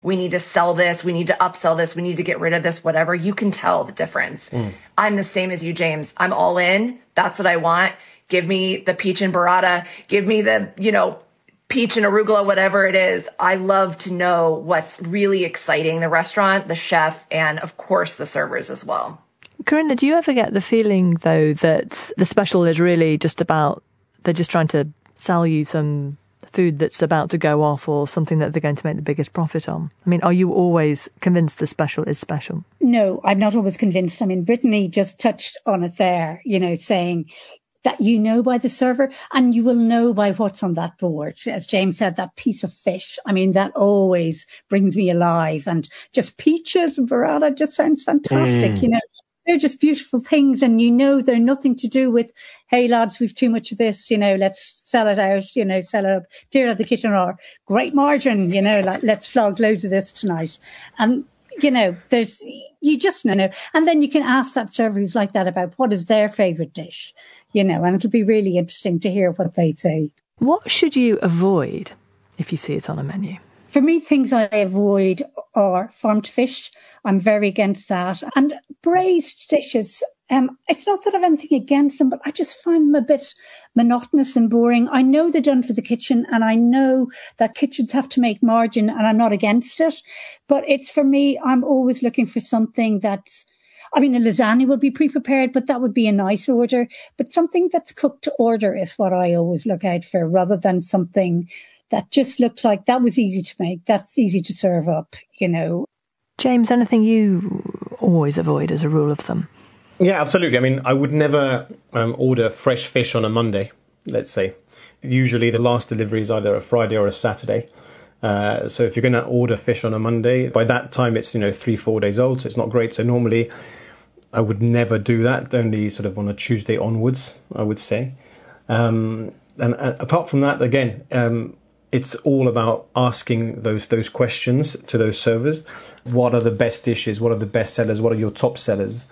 we need to sell this, we need to upsell this, we need to get rid of this, whatever, you can tell the difference. I'm the same as you, James. I'm all in. That's what I want. Give me the peach and burrata. Give me the, peach and arugula, whatever it is. I love to know what's really exciting the restaurant, the chef, and of course the servers as well. Corinna, do you ever get the feeling, though, that the special is really just about, they're just trying to sell you some food that's about to go off or something that they're going to make the biggest profit on? I mean, are you always convinced the special is special? No, I'm not always convinced. I mean, Brittany just touched on it there, saying that by the server and you will know by what's on that board. As James said, that piece of fish. I mean, that always brings me alive. And just peaches and burrata just sounds fantastic, They're just beautiful things. And they're nothing to do with, hey lads, we've too much of this, let's sell it out, sell it up, clear out the kitchen, or great margin, let's flog loads of this tonight. And, you just know. And then you can ask that server who's like that about what is their favourite dish, and it'll be really interesting to hear what they say. What should you avoid if you see it on a menu? For me, things I avoid are farmed fish. I'm very against that. And braised dishes. It's not that I have anything against them, but I just find them a bit monotonous and boring. I know they're done for the kitchen, and I know that kitchens have to make margin, and I'm not against it. But for me, I'm always looking for something that's, a lasagna would be pre-prepared, but that would be a nice order. But something that's cooked to order is what I always look out for, rather than something that just looks like that was easy to make, that's easy to serve up, James, anything you always avoid as a rule of thumb? Yeah, absolutely. I would never order fresh fish on a Monday, let's say. Usually the last delivery is either a Friday or a Saturday. So if you're going to order fish on a Monday, by that time it's, 3-4 days old, so it's not great. So normally I would never do that, only sort of on a Tuesday onwards, I would say. And apart from that, again, it's all about asking those questions to those servers. What are the best dishes? What are the best sellers? What are your top sellers?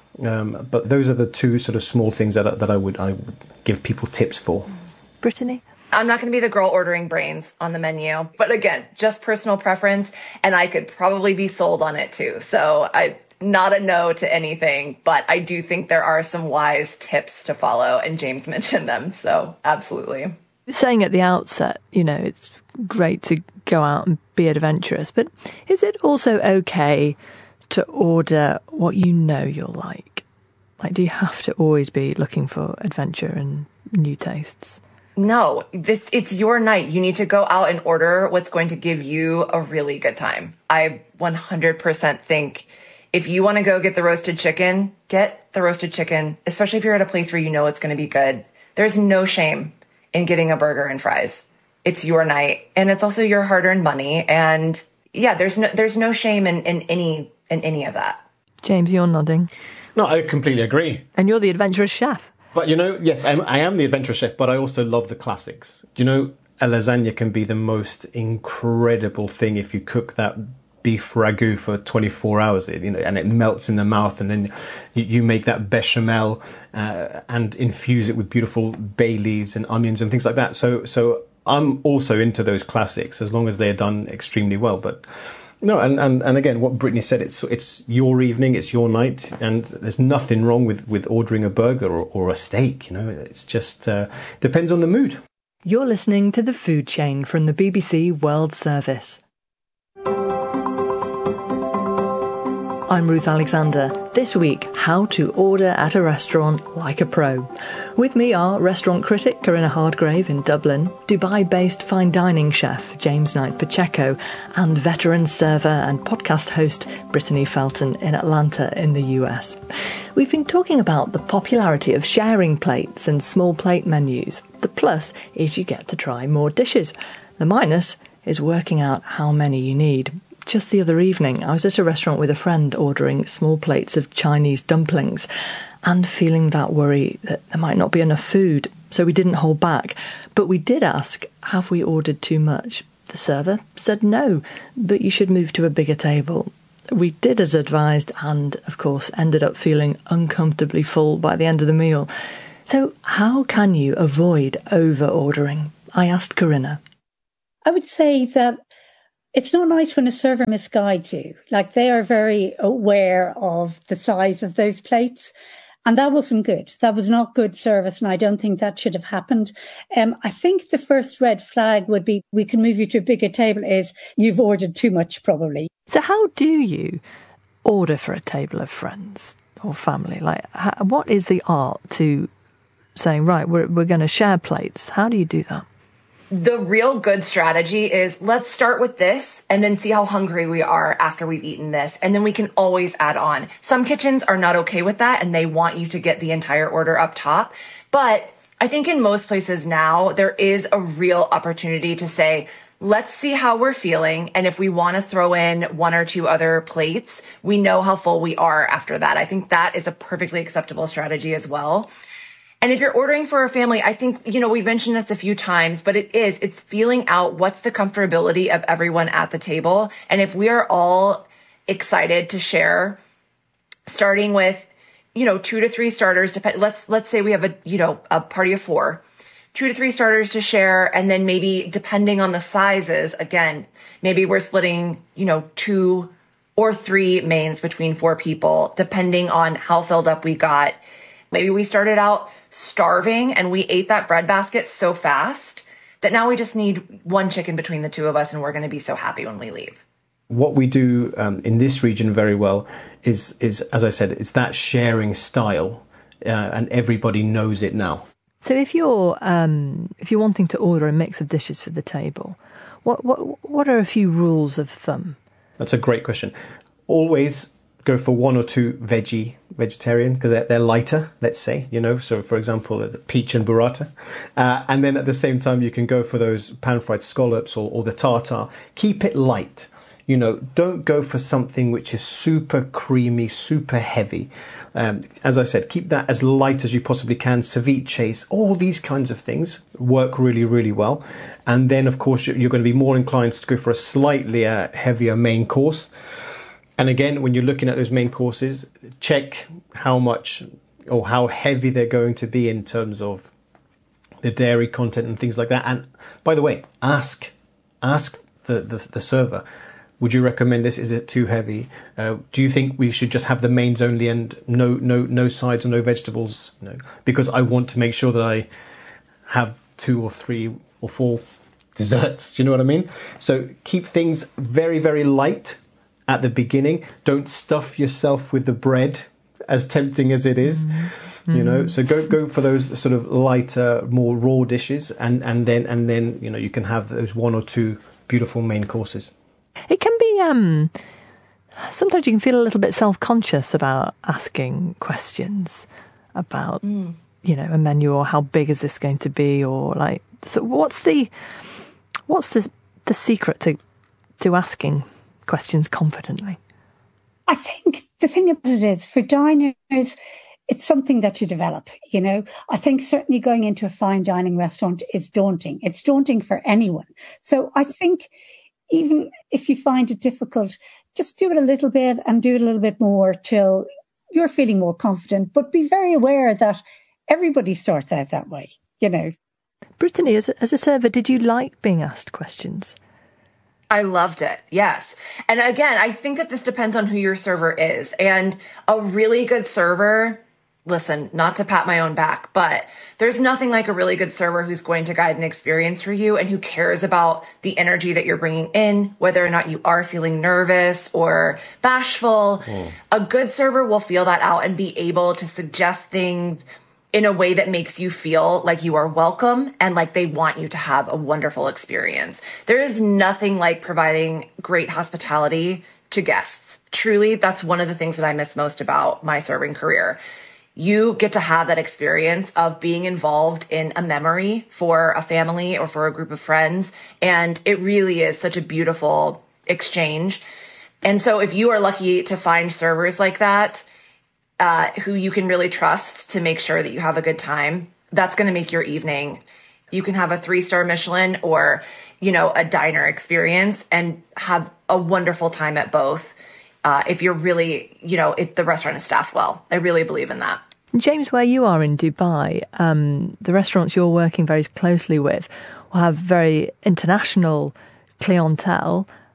But those are the two sort of small things that I would give people tips for. Brittany? I'm not going to be the girl ordering brains on the menu. But again, just personal preference. And I could probably be sold on it too. So not a no to anything. But I do think there are some wise tips to follow. And James mentioned them. So absolutely. Saying at the outset, it's great to go out and be adventurous. But is it also okay to order what you'll like? Like, do you have to always be looking for adventure and new tastes? No, it's your night. You need to go out and order what's going to give you a really good time. I 100% think if you want to go get the roasted chicken, get the roasted chicken, especially if you're at a place where you know it's going to be good. There's no shame in getting a burger and fries. It's your night, and it's also your hard-earned money. And yeah, there's no shame in any of that. James, you're nodding. No, I completely agree. And you're the adventurous chef. But, yes, I am the adventurous chef, but I also love the classics. A lasagna can be the most incredible thing if you cook that beef ragu for 24 hours, and it melts in the mouth, and then you make that bechamel and infuse it with beautiful bay leaves and onions and things like that. So I'm also into those classics as long as they're done extremely well. But no, and again, what Brittany said, it's your evening, it's your night, and there's nothing wrong with ordering a burger or a steak. It's just depends on the mood. You're listening to The Food Chain from the BBC World Service. I'm Ruth Alexander. This week, how to order at a restaurant like a pro. With me are restaurant critic Corinna Hardgrave in Dublin, Dubai-based fine dining chef James Knight Pacheco, and veteran server and podcast host Brittany Felton in Atlanta in the US. We've been talking about the popularity of sharing plates and small plate menus. The plus is you get to try more dishes. The minus is working out how many you need. Just the other evening, I was at a restaurant with a friend ordering small plates of Chinese dumplings and feeling that worry that there might not be enough food, so we didn't hold back. But we did ask, have we ordered too much? The server said no, but you should move to a bigger table. We did as advised and, of course, ended up feeling uncomfortably full by the end of the meal. So how can you avoid over-ordering? I asked Corinna. I would say that it's not nice when a server misguides you. Like, they are very aware of the size of those plates. And that wasn't good. That was not good service. And I don't think that should have happened. I think the first red flag would be, we can move you to a bigger table, is you've ordered too much, probably. So how do you order for a table of friends or family? Like, what is the art to saying, right, we're going to share plates? How do you do that? The real good strategy is, let's start with this and then see how hungry we are after we've eaten this. And then we can always add on. Some kitchens are not okay with that and they want you to get the entire order up top. But I think in most places now, there is a real opportunity to say, let's see how we're feeling. And if we want to throw in one or two other plates, we know how full we are after that. I think that is a perfectly acceptable strategy as well. And if you're ordering for a family, I think, we've mentioned this a few times, but it's feeling out what's the comfortability of everyone at the table. And if we are all excited to share, starting with, 2 to 3 starters, let's say we have a party of 4, 2 to 3 starters to share. And then maybe depending on the sizes, again, maybe we're splitting, 2 or 3 mains between 4 people, depending on how filled up we got. Maybe we started out starving and we ate that bread basket so fast that now we just need 1 chicken between the 2 of us and we're going to be so happy when we leave. What we do in this region very well is, as I said, it's that sharing style, and everybody knows it now. So if you're wanting to order a mix of dishes for the table, what are a few rules of thumb? That's a great question. Always go for 1 or 2 vegetarian, because they're lighter, let's say, so for example, the peach and burrata. And then at the same time, you can go for those pan-fried scallops or the tartare. Keep it light. Don't go for something which is super creamy, super heavy. As I said, keep that as light as you possibly can. Ceviches, all these kinds of things work really, really well. And then, of course, you're going to be more inclined to go for a slightly heavier main course. And again, when you're looking at those main courses, check how much or how heavy they're going to be in terms of the dairy content and things like that. And by the way, ask the server, would you recommend this? Is it too heavy? Do you think we should just have the mains only and no sides or no vegetables? No, because I want to make sure that I have 2 or 3 or 4 desserts. Do you know what I mean? So keep things very, very light at the beginning. Don't stuff yourself with the bread, as tempting as it is. So go for those sort of lighter, more raw dishes, and then you can have those 1 or 2 beautiful main courses. It can be sometimes you can feel a little bit self-conscious about asking questions about a menu, or how big is this going to be, or like, so what's the secret to asking questions confidently? I think the thing about it is, for diners, it's something that you develop, I think certainly going into a fine dining restaurant is daunting. It's daunting for anyone. So I think even if you find it difficult, just do it a little bit and do it a little bit more till you're feeling more confident, but be very aware that everybody starts out that way, Brittany, as a server, did you like being asked questions? I loved it. Yes. And again, I think that this depends on who your server is. And a really good server, listen, not to pat my own back, but there's nothing like a really good server who's going to guide an experience for you and who cares about the energy that you're bringing in, whether or not you are feeling nervous or bashful. A good server will feel that out and be able to suggest things in a way that makes you feel like you are welcome and like they want you to have a wonderful experience. There is nothing like providing great hospitality to guests. Truly, that's one of the things that I miss most about my serving career. You get to have that experience of being involved in a memory for a family or for a group of friends. And it really is such a beautiful exchange. And so if you are lucky to find servers like that, who you can really trust to make sure that you have a good time, that's going to make your evening. You can have a 3-star Michelin or, a diner experience and have a wonderful time at both. If you're really, if the restaurant is staffed well. I really believe in that. James, where you are in Dubai, the restaurants you're working very closely with will have very international clientele.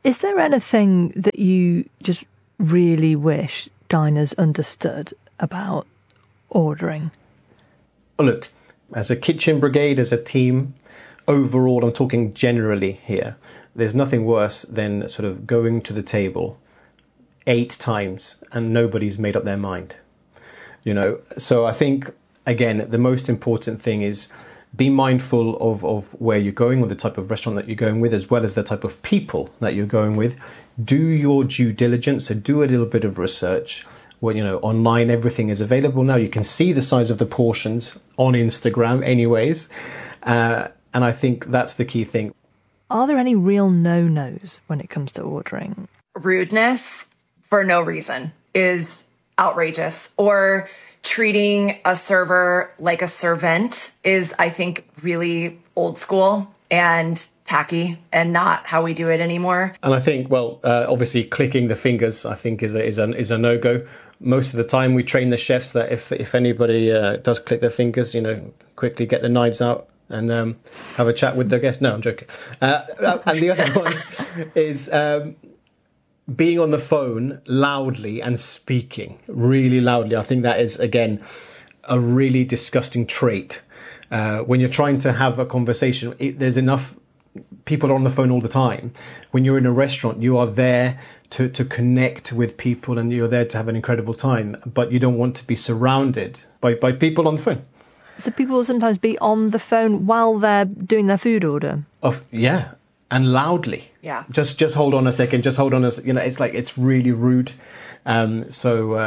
Is there anything that you just really wish diners understood about ordering? Look, as a kitchen brigade, as a team, overall, I'm talking generally here, there's nothing worse than sort of going to the table 8 times and nobody's made up their mind. So I think, again, the most important thing is be mindful of where you're going, or the type of restaurant that you're going with, as well as the type of people that you're going with. Do your due diligence, so do a little bit of research. Well, online everything is available now. You can see the size of the portions on Instagram anyways. And I think that's the key thing. Are there any real no-nos when it comes to ordering? Rudeness for no reason is outrageous. Or treating a server like a servant is, I think, really old school and tacky and not how we do it anymore. And I think, obviously clicking the fingers, I think is a no-go. Most of the time we train the chefs that if anybody does click their fingers, quickly get the knives out and have a chat with the guest. No, I'm joking. And the other one is being on the phone loudly and speaking really loudly. I think that is, again, a really disgusting trait. When you're trying to have a conversation, there's enough people on the phone all the time. When you're in a restaurant, you are there to connect with people and you're there to have an incredible time, but you don't want to be surrounded by people on the phone. So people will sometimes be on the phone while they're doing their food order? Yeah, and loudly. Yeah. Just hold on a second, just hold on it's like, it's really rude. This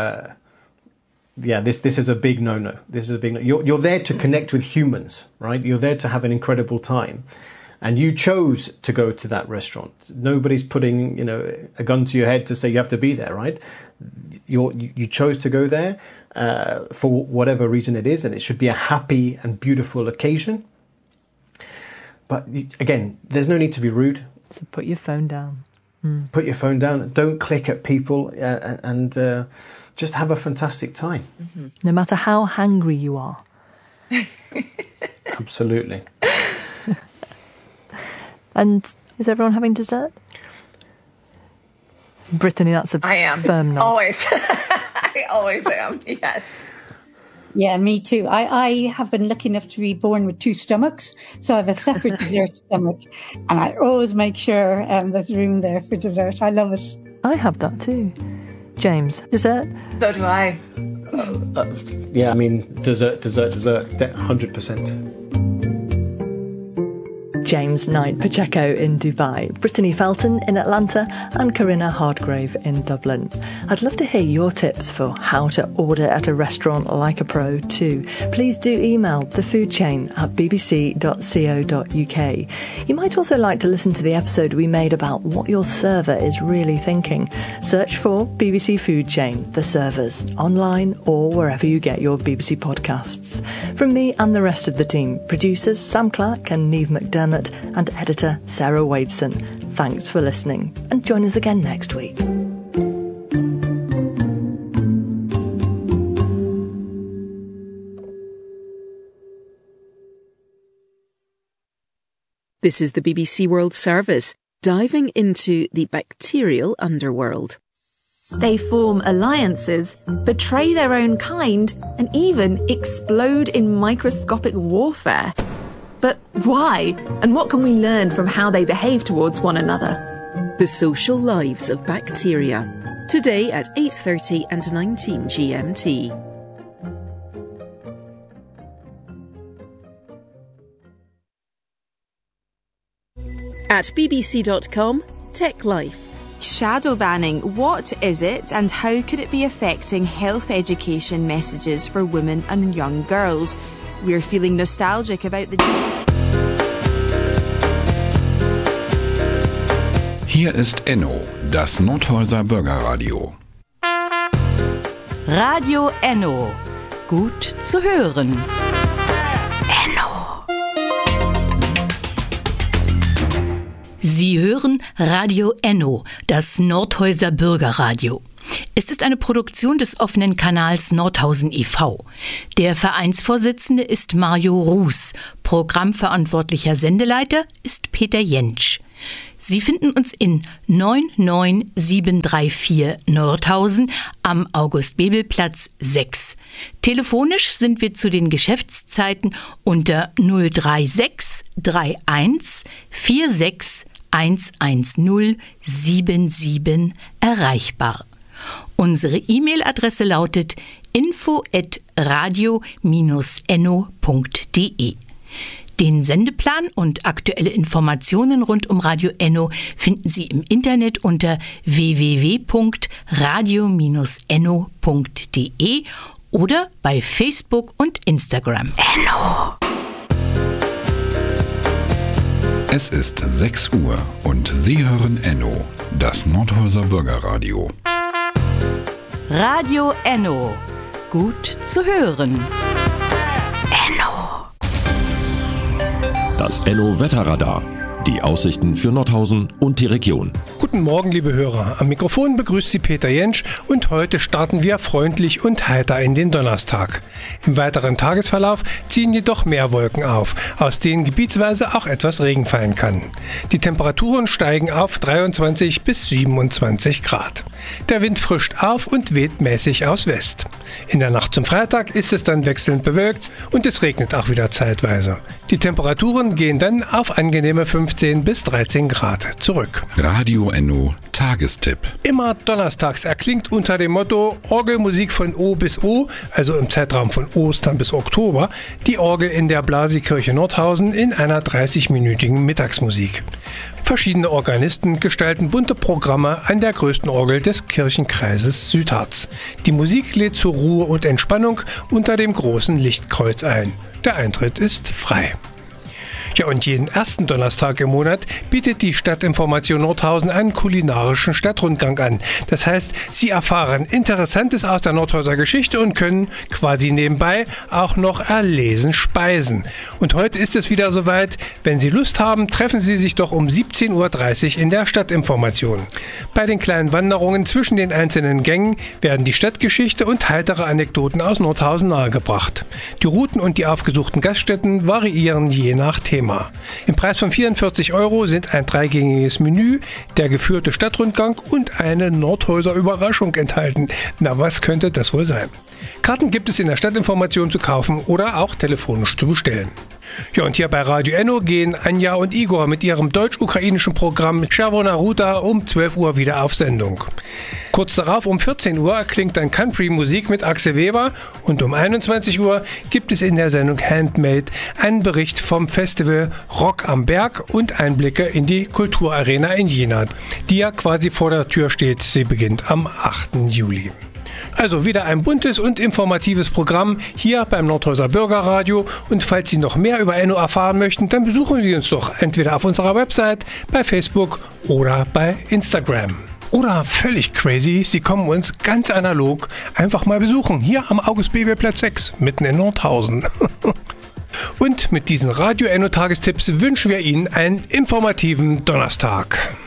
is a big no-no. This is a big no. You're there to connect with humans, right? You're there to have an incredible time. And you chose to go to that restaurant. Nobody's putting, a gun to your head to say you have to be there, right? You chose to go there for whatever reason it is, and it should be a happy and beautiful occasion. But again, there's no need to be rude. So put your phone down. Put your phone down. Don't click at people, and just have a fantastic time. Mm-hmm. No matter how hangry you are. Absolutely. And is everyone having dessert? Brittany, that's a firm nod. Always. I always am, yes. Yeah, me too. I have been lucky enough to be born with 2 stomachs, so I have a separate dessert stomach, and I always make sure there's room there for dessert. I love it. I have that too. James, dessert? So do I. Dessert, 100%. James Knight Pacheco in Dubai, Brittany Felton in Atlanta, and Corinna Hardgrave in Dublin. I'd love to hear your tips for how to order at a restaurant like a pro too. Please do email thefoodchain@bbc.co.uk. You might also like to listen to the episode we made about what your server is really thinking. Search for BBC Food Chain, The Servers, online or wherever you get your BBC podcasts. From me and the rest of the team, producers Sam Clark and Niamh McDermott, and editor Sarah Wadeson. Thanks for listening, and join us again next week. This is the BBC World Service, diving into the bacterial underworld. They form alliances, betray their own kind, and even explode in microscopic warfare. But why? And what can we learn from how they behave towards one another? The Social Lives of Bacteria. Today at 8:30 and 19 GMT. At bbc.com, Tech Life. Shadow banning, what is it and how could it be affecting health education messages for women and young girls? We're feeling nostalgic about the... Hier ist Enno, das Nordhäuser Bürgerradio. Radio Enno. Gut zu hören. Enno. Sie hören Radio Enno, das Nordhäuser Bürgerradio. Es ist eine Produktion des offenen Kanals Nordhausen e.V. Der Vereinsvorsitzende ist Mario Ruß. Programmverantwortlicher Sendeleiter ist Peter Jentsch. Sie finden uns in 99734 Nordhausen am August-Bebel-Platz 6. Telefonisch sind wir zu den Geschäftszeiten unter 036 31 46 11077 erreichbar. Unsere E-Mail-Adresse lautet info@radio-enno.de. Den Sendeplan und aktuelle Informationen rund um Radio Enno finden Sie im Internet unter www.radio-enno.de oder bei Facebook und Instagram. Enno. Es ist 6 Uhr und Sie hören Enno, das Nordhäuser Bürgerradio. Radio Enno. Gut zu hören. Enno. Das Enno-Wetterradar. Die Aussichten für Nordhausen und die Region. Guten Morgen, liebe Hörer. Am Mikrofon begrüßt Sie Peter Jentsch und heute starten wir freundlich und heiter in den Donnerstag. Im weiteren Tagesverlauf ziehen jedoch mehr Wolken auf, aus denen gebietsweise auch etwas Regen fallen kann. Die Temperaturen steigen auf 23 bis 27 Grad. Der Wind frischt auf und weht mäßig aus West. In der Nacht zum Freitag ist es dann wechselnd bewölkt und es regnet auch wieder zeitweise. Die Temperaturen gehen dann auf angenehme 15 bis 13 Grad zurück. Radio Enno Tagestipp. Immer donnerstags erklingt unter dem Motto Orgelmusik von O bis O, also im Zeitraum von Ostern bis Oktober, die Orgel in der Blasikirche Nordhausen in einer 30-minütigen Mittagsmusik. Verschiedene Organisten gestalten bunte Programme an der größten Orgel des Kirchenkreises Südharz. Die Musik lädt zur Ruhe und Entspannung unter dem großen Lichtkreuz ein. Der Eintritt ist frei. Ja, und jeden ersten Donnerstag im Monat bietet die Stadtinformation Nordhausen einen kulinarischen Stadtrundgang an. Das heißt, Sie erfahren Interessantes aus der Nordhauser Geschichte und können quasi nebenbei auch noch erlesen speisen. Und heute ist es wieder soweit. Wenn Sie Lust haben, treffen Sie sich doch um 17:30 Uhr in der Stadtinformation. Bei den kleinen Wanderungen zwischen den einzelnen Gängen werden die Stadtgeschichte und heitere Anekdoten aus Nordhausen nahegebracht. Die Routen und die aufgesuchten Gaststätten variieren je nach Thema. Im Preis von 44 € sind ein 3-gängiges Menü, der geführte Stadtrundgang und eine Nordhäuser Überraschung enthalten. Na, was könnte das wohl sein? Karten gibt es in der Stadtinformation zu kaufen oder auch telefonisch zu bestellen. Ja, und hier bei Radio Enno gehen Anja und Igor mit ihrem deutsch-ukrainischen Programm Czerwona Ruta um 12 Uhr wieder auf Sendung. Kurz darauf um 14 Uhr klingt dann Country-Musik mit Axel Weber und um 21 Uhr gibt es in der Sendung Handmade einen Bericht vom Festival Rock am Berg und Einblicke in die Kulturarena in Jena, die ja quasi vor der Tür steht. Sie beginnt am 8. Juli. Also wieder ein buntes und informatives Programm hier beim Nordhäuser Bürgerradio. Und falls Sie noch mehr über Enno erfahren möchten, dann besuchen Sie uns doch entweder auf unserer Website, bei Facebook oder bei Instagram. Oder völlig crazy, Sie kommen uns ganz analog einfach mal besuchen, hier am August-Bebel-Platz 6, mitten in Nordhausen. Und mit diesen Radio Enno Tagestipps wünschen wir Ihnen einen informativen Donnerstag.